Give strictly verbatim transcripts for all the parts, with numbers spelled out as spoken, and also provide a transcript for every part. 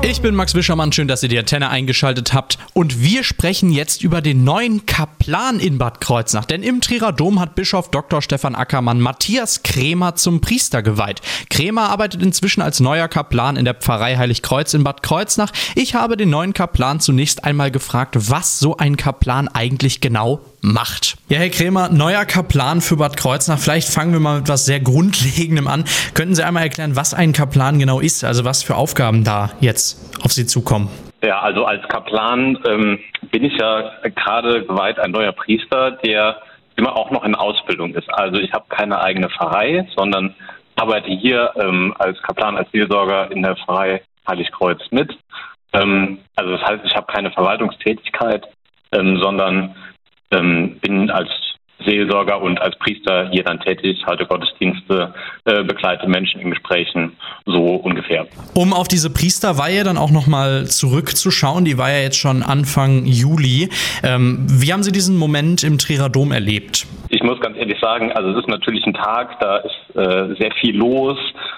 Ich bin Max Wischermann, schön, dass ihr die Antenne eingeschaltet habt. Und wir sprechen jetzt über den neuen Kaplan in Bad Kreuznach. Denn im Trierer Dom hat Bischof Doktor Stefan Ackermann Matthias Krämer zum Priester geweiht. Krämer arbeitet inzwischen als neuer Kaplan in der Pfarrei Heiligkreuz in Bad Kreuznach. Ich habe den neuen Kaplan zunächst einmal gefragt, was so ein Kaplan eigentlich genau macht. Ja, Herr Krämer, neuer Kaplan für Bad Kreuznach. Vielleicht fangen wir mal mit etwas sehr Grundlegendem an. Könnten Sie einmal erklären, was ein Kaplan genau ist? Also was für Aufgaben da jetzt auf Sie zukommen? Ja, also als Kaplan ähm, bin ich ja gerade geweiht, ein neuer Priester, der immer auch noch in Ausbildung ist. Also ich habe keine eigene Pfarrei, sondern arbeite hier ähm, als Kaplan, als Seelsorger in der Pfarrei Heiligkreuz mit. Ähm, also das heißt, ich habe keine Verwaltungstätigkeit, ähm, sondern ähm, bin als Seelsorger und als Priester hier dann tätig, halte Gottesdienste, äh, begleite Menschen in Gesprächen, so ungefähr. Um auf diese Priesterweihe dann auch nochmal zurückzuschauen, die war ja jetzt schon Anfang Juli. Ähm, wie haben Sie diesen Moment im Trierer Dom erlebt? Ich muss ganz ehrlich sagen, also es ist natürlich ein Tag, da ist äh, sehr viel los,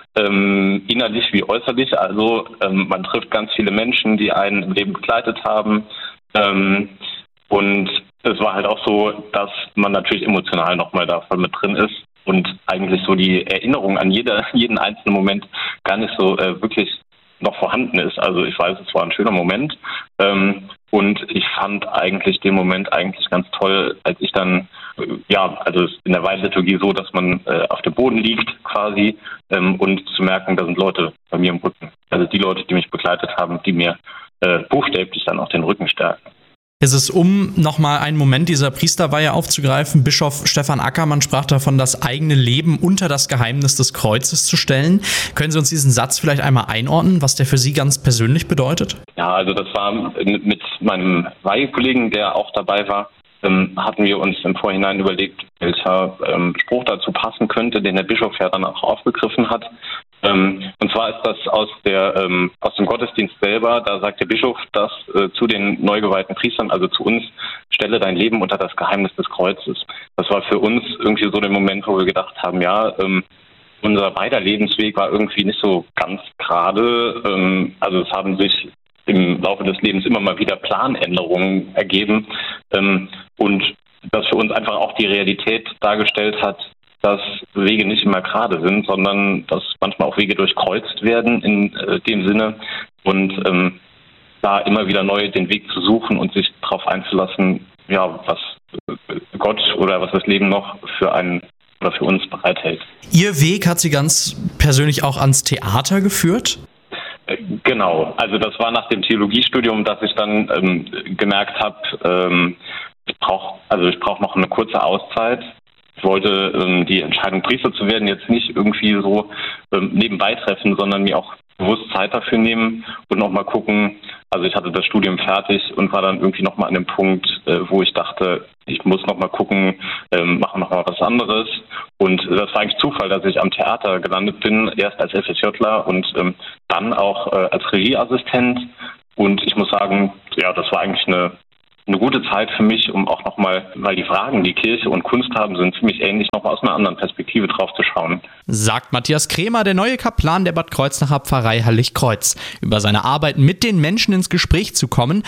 ähm, innerlich wie äußerlich. Also ähm, man trifft ganz viele Menschen, die einen im Leben begleitet haben. Ähm, und es war halt auch so, dass man natürlich emotional nochmal da voll mit drin ist und eigentlich so die Erinnerung an jeder, jeden einzelnen Moment gar nicht so äh, wirklich noch vorhanden ist. Also ich weiß, es war ein schöner Moment ähm, und ich fand eigentlich den Moment eigentlich ganz toll, als ich dann, äh, ja, also es ist in der Weihliturgie so, dass man äh, auf dem Boden liegt quasi ähm, und zu merken, da sind Leute bei mir im Rücken. Also die Leute, die mich begleitet haben, die mir äh, buchstäblich dann auch den Rücken stärken. Es ist, um nochmal einen Moment dieser Priesterweihe aufzugreifen, Bischof Stefan Ackermann sprach davon, das eigene Leben unter das Geheimnis des Kreuzes zu stellen. Können Sie uns diesen Satz vielleicht einmal einordnen, was der für Sie ganz persönlich bedeutet? Ja, also das war mit meinem Weihekollegen, der auch dabei war, ähm, hatten wir uns im Vorhinein überlegt, welcher ähm, Spruch dazu passen könnte, den der Bischof ja dann auch aufgegriffen hat. Ähm, und zwar ist das aus der ähm, aus dem Gottesdienst selber, da sagt der Bischof, dass äh, zu den neu geweihten Priestern, also zu uns, stelle dein Leben unter das Geheimnis des Kreuzes. Das war für uns irgendwie so der Moment, wo wir gedacht haben, ja, ähm, unser beider Lebensweg war irgendwie nicht so ganz gerade. Ähm, also es haben sich im Laufe des Lebens immer mal wieder Planänderungen ergeben ähm, und das für uns einfach auch die Realität dargestellt hat, dass Wege nicht immer gerade sind, sondern dass manchmal auch Wege durchkreuzt werden in äh, dem Sinne und ähm, da immer wieder neu den Weg zu suchen und sich darauf einzulassen, ja, was äh, Gott oder was das Leben noch für einen oder für uns bereithält. Ihr Weg hat Sie ganz persönlich auch ans Theater geführt? Äh, genau, also das war nach dem Theologiestudium, dass ich dann ähm, gemerkt habe, ähm, ich brauche also ich brauche noch eine kurze Auszeit. Ich wollte ähm, die Entscheidung, Priester zu werden, jetzt nicht irgendwie so ähm, nebenbei treffen, sondern mir auch bewusst Zeit dafür nehmen und nochmal gucken. Also ich hatte das Studium fertig und war dann irgendwie nochmal an dem Punkt, äh, wo ich dachte, ich muss nochmal gucken, ähm, machen nochmal was anderes. Und das war eigentlich Zufall, dass ich am Theater gelandet bin, erst als FSJler und ähm, dann auch äh, als Regieassistent. Und ich muss sagen, ja, das war eigentlich eine Eine gute Zeit für mich, um auch nochmal, weil die Fragen, die Kirche und Kunst haben, sind ziemlich ähnlich, nochmal aus einer anderen Perspektive drauf zu schauen. Sagt Matthias Krämer, der neue Kaplan der Bad Kreuznacher Pfarrei Heiligkreuz. Über seine Arbeit mit den Menschen ins Gespräch zu kommen,